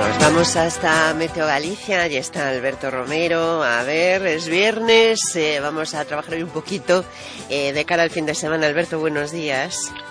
Nos vamos hasta Meteo Galicia, allí está Alberto Romero. A ver, es viernes, vamos a trabajar hoy un poquito de cara al fin de semana. Alberto, buenos días.